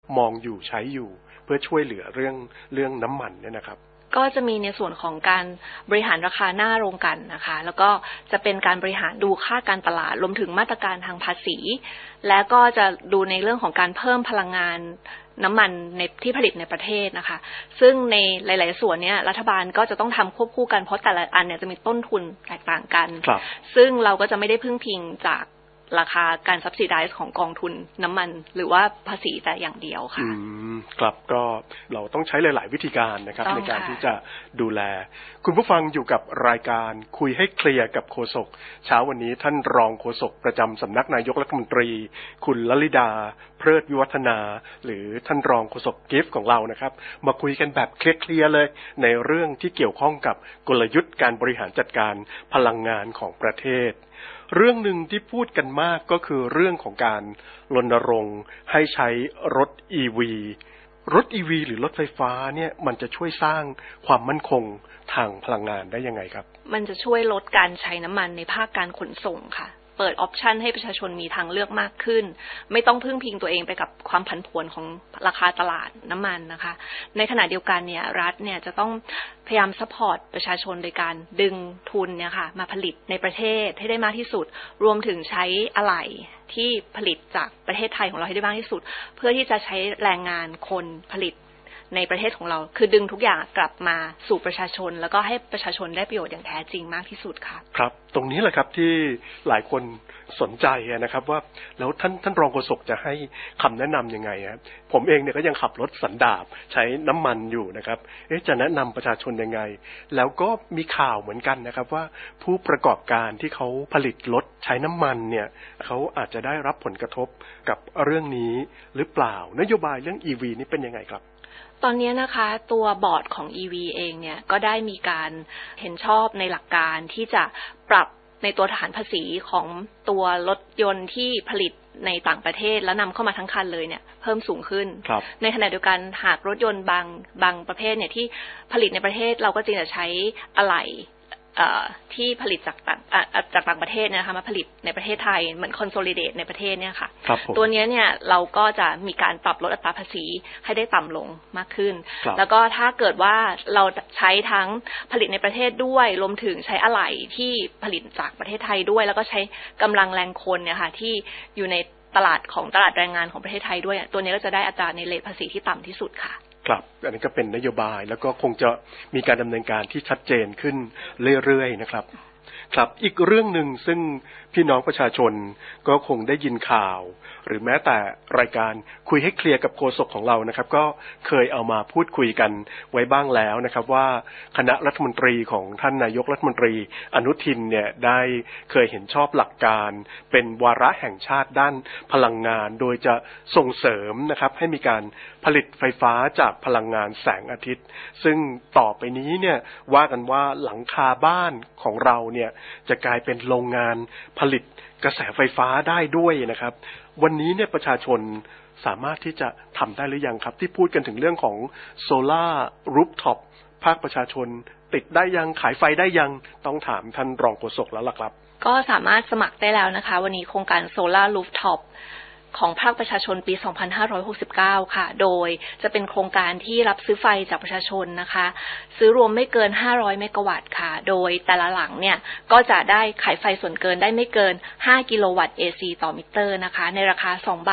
มองอยู่ใช้อยู่เพื่อช่วยเหลือเรื่องน้ำมันเนี่ยนะครับก็จะมีในส่วนของการบริหารราคาหน้าโรงกลั่นนะคะแล้วก็จะเป็นการบริหารดูค่าการตลาดรวมถึงมาตรการทางภาษีและก็จะดูในเรื่องของการเพิ่มพลังงานน้ำมันในที่ผลิตในประเทศนะคะซึ่งในหลายๆส่วนเนี้ยรัฐบาลก็จะต้องทำควบคู่กันเพราะแต่ละอันเนี่ยจะมีต้นทุนแตกต่างกันซึ่งเราก็จะไม่ได้พึ่งพิงจากราคาการ subsidize ของกองทุนน้ำมันหรือว่าภาษีแต่อย่างเดียวค่ะครับก็เราต้องใช้หลายๆวิธีการนะครับในการที่จะดูแลคุณผู้ฟังอยู่กับรายการคุยให้เคลียร์กับโฆษกเช้าวันนี้ท่านรองโฆษกประจำสำนักนายกรัฐมนตรีคุณลลิดาเพลิดวิวัฒนาหรือท่านรองโฆษกกิฟต์ของเรานะครับมาคุยกันแบบเคลียร์เลยในเรื่องที่เกี่ยวข้องกับกลยุทธ์การบริหารจัดการพลังงานของประเทศเรื่องหนึ่งที่พูดกันมากก็คือเรื่องของการรณรงค์ให้ใช้รถ EV รถ EV หรือรถไฟฟ้าเนี่ยมันจะช่วยสร้างความมั่นคงทางพลังงานได้ยังไงครับมันจะช่วยลดการใช้น้ำมันในภาคการขนส่งค่ะเปิดออปชันให้ประชาชนมีทางเลือกมากขึ้นไม่ต้องพึ่งพิงตัวเองไปกับความผันผวนของราคาตลาดน้ำมันนะคะในขณะเดียวกันเนี่ยรัฐเนี่ยจะต้องพยายามซัพพอร์ตประชาชนโดยการดึงทุนเนี่ยค่ะมาผลิตในประเทศให้ได้มากที่สุดรวมถึงใช้อะไหล่ที่ผลิตจากประเทศไทยของเราให้ได้มากที่สุดเพื่อที่จะใช้แรงงานคนผลิตในประเทศของเราคือดึงทุกอย่างกลับมาสู่ประชาชนแล้วก็ให้ประชาชนได้ประโยชน์อย่างแท้จริงมากที่สุดค่ะครับตรงนี้แหละครับที่หลายคนสนใจนะครับว่าแล้วท่านรองโฆษกจะให้คำแนะนำยังไงครับผมเองเนี่ยก็ยังขับรถสันดาปใช้น้ำมันอยู่นะครับจะแนะนำประชาชนยังไงแล้วก็มีข่าวเหมือนกันนะครับว่าผู้ประกอบการที่เขาผลิตรถใช้น้ำมันเนี่ยเขาอาจจะได้รับผลกระทบกับเรื่องนี้หรือเปล่านโยบายเรื่อง EV นี่เป็นยังไงครับตอนนี้นะคะตัวบอร์ดของ EV เองเนี่ยก็ได้มีการเห็นชอบในหลักการที่จะปรับในตัวฐานภาษีของตัวรถยนต์ที่ผลิตในต่างประเทศแล้วนำเข้ามาทั้งคันเลยเนี่ยเพิ่มสูงขึ้นในขณะเดียวกันหากรถยนต์บางประเภทเนี่ยที่ผลิตในประเทศเราก็จริงจะใช้อะไหล่ที่ผลิตจากต่างประเทศนะคะมาผลิตในประเทศไทยเหมือน consolidate ในประเทศเนี่ยค่ะตัวนี้เนี่ยเราก็จะมีการปรับลดอัตราภาษีให้ได้ต่ำลงมากขึ้นแล้วก็ถ้าเกิดว่าเราใช้ทั้งผลิตในประเทศด้วยรวมถึงใช้อะไหล่ที่ผลิตจากประเทศไทยด้วยแล้วก็ใช้กำลังแรงคนเนี่ยค่ะที่อยู่ในตลาดแรงงานของประเทศไทยด้วยตัวนี้ก็จะได้อัตราในเรทภาษีที่ต่ำที่สุดค่ะครับอันนี้ก็เป็นนโยบายแล้วก็คงจะมีการดำเนินการที่ชัดเจนขึ้นเรื่อยๆนะครับครับอีกเรื่องหนึ่งซึ่งพี่น้องประชาชนก็คงได้ยินข่าวหรือแม้แต่รายการคุยให้เคลียร์กับโฆษกของเรานะครับก็เคยเอามาพูดคุยกันไว้บ้างแล้วนะครับว่าคณะรัฐมนตรีของท่านนายกรัฐมนตรีอนุทินเนี่ยได้เคยเห็นชอบหลักการเป็นวาระแห่งชาติด้านพลังงานโดยจะส่งเสริมนะครับให้มีการผลิตไฟฟ้าจากพลังงานแสงอาทิตย์ซึ่งต่อไปนี้เนี่ยว่ากันว่าหลังคาบ้านของเราเนี่ยจะกลายเป็นโรงงานผลิตกระแสไฟฟ้าได้ด้วยนะครับวันนี้เนี่ยประชาชนสามารถที่จะทำได้หรือยังครับที่พูดกันถึงเรื่องของโซล่ารูฟท็อปภาคประชาชนติดได้ยังขายไฟได้ยังต้องถามท่านรองโฆษกแล้วล่ะครับก็สามารถสมัครได้แล้วนะคะวันนี้โครงการโซล่ารูฟท็อปของภาคประชาชนปี 2569 ค่ะ โดยจะเป็นโครงการที่รับซื้อไฟจากประชาชนนะคะซื้อรวมไม่เกิน500เมกะวัตต์ค่ะโดยแต่ละหลังเนี่ยก็จะได้ขายไฟส่วนเกินได้ไม่เกิน5กิโลวัตต์ AC ต่อมิเตอร์นะคะในราคา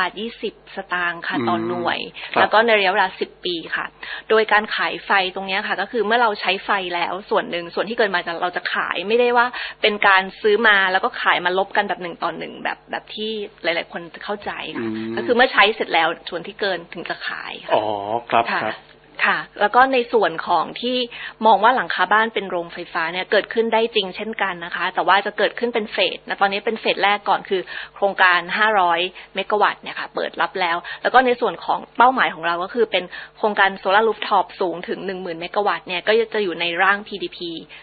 2.20 บาทค่ะต่อหน่วยแล้วก็ในระยะเวลา10ปีค่ะโดยการขายไฟตรงนี้ค่ะก็คือเมื่อเราใช้ไฟแล้วส่วนหนึ่งส่วนที่เกินมาเราจะขายไม่ได้ว่าเป็นการซื้อมาแล้วก็ขายมาลบกันแบบ1 ต่อ 1แบบที่หลายๆคนเข้าใจก็คือเมื่อใช้เสร็จแล้วส่วนที่เกินถึงจะขายค่ะอ๋อครับครับค่ะแล้วก็ในส่วนของที่มองว่าหลังคาบ้านเป็นโรงไฟฟ้าเนี่ยเกิดขึ้นได้จริงเช่นกันนะคะแต่ว่าจะเกิดขึ้นเป็นเฟสนะตอนนี้เป็นเฟสแรกก่อนคือโครงการ500เมกะวัตต์เนี่ยค่ะเปิดรับแล้วก็ในส่วนของเป้าหมายของเราก็คือเป็นโครงการโซลาร์รูฟท็อปสูงถึง 10,000 เมกะวัตต์เนี่ยก็จะอยู่ในร่าง PDP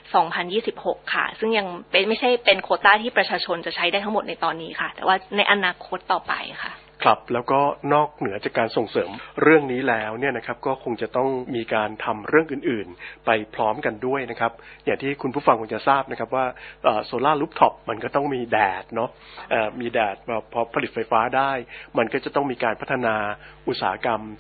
2026ค่ะซึ่งยังไม่ใช่เป็นโควต้าที่ประชาชนจะใช้ได้ทั้งหมดในตอนนี้ค่ะแต่ว่าในอนาคตต่อไปค่ะครับแล้วก็นอกเหนือจากการส่งเสริมเรื่องนี้แล้วเนี่ยนะครับก็คงจะต้องมีการทำเรื่องอื่นๆไปพร้อมกันด้วยนะครับอย่างที่คุณผู้ฟังคงจะทราบนะครับว่าโซล่ารูฟท็อปมันก็ต้องมีแดดเนาะมีแดดพอผลิตไฟฟ้าได้มันก็จะต้องมีการพัฒนาอุตสาหกรรม